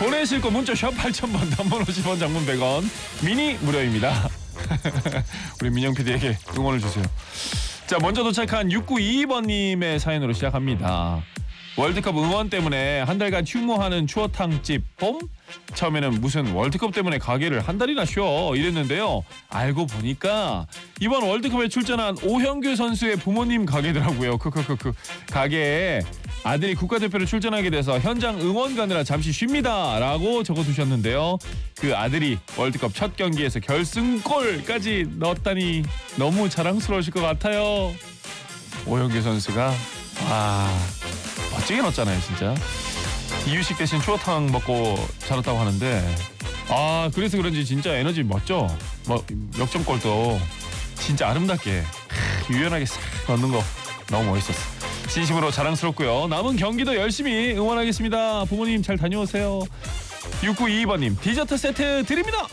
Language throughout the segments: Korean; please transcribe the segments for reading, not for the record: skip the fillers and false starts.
보내실 거 문자 샵 8000번, 단문 50원, 장문 100원, 미니 무료입니다. 우리 민영 PD에게 응원을 주세요. 자, 먼저 도착한 6922번님의 사연으로 시작합니다. 월드컵 응원 때문에 한 달간 휴무하는 추어탕집 봄? 처음에는 무슨 월드컵 때문에 가게를 한 달이나 쉬어 이랬는데요. 알고 보니까 이번 월드컵에 출전한 오형규 선수의 부모님 가게더라고요. 가게에 아들이 국가대표로 출전하게 돼서 현장 응원 가느라 잠시 쉽니다 라고 적어두셨는데요. 그 아들이 월드컵 첫 경기에서 결승골까지 넣었다니 너무 자랑스러우실 것 같아요. 오형규 선수가 멋지게 넣었잖아요 진짜. 이유식 대신 추어탕 먹고 자랐다고 하는데 그래서 그런지 진짜 에너지 멋져. 역전골도 진짜 아름답게 유연하게 싹 넣는 거 너무 멋있었어. 진심으로 자랑스럽고요. 남은 경기도 열심히 응원하겠습니다. 부모님 잘 다녀오세요. 6922번님 디저트 세트 드립니다.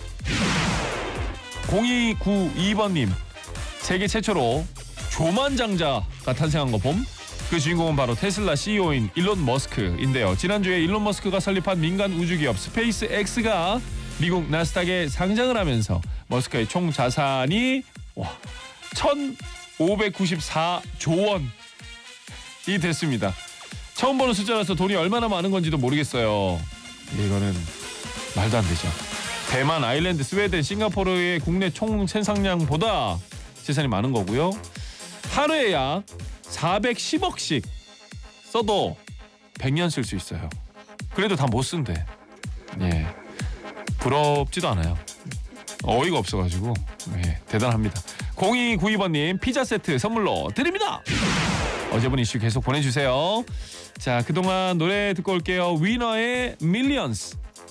0292번님 세계 최초로 조만장자가 탄생한 거 봄? 그 주인공은 바로 테슬라 CEO인 일론 머스크인데요. 지난주에 일론 머스크가 설립한 민간 우주기업 스페이스 X가 미국 나스닥에 상장을 하면서 머스크의 총 자산이 1,594조 원이 됐습니다. 처음 보는 숫자라서 돈이 얼마나 많은 건지도 모르겠어요. 이거는 말도 안 되죠. 대만, 아일랜드, 스웨덴, 싱가포르의 국내 총 생산량보다 재산이 많은 거고요. 하루에 약 410억씩 써도 100년 쓸 수 있어요. 그래도 다 못 쓴대. 예, 부럽지도 않아요. 어이가 없어가지고 대단합니다. 0292번님 피자 세트 선물로 드립니다. 어제 본 이슈 계속 보내주세요. 자, 그동안 노래 듣고 올게요. 위너의 밀리언스.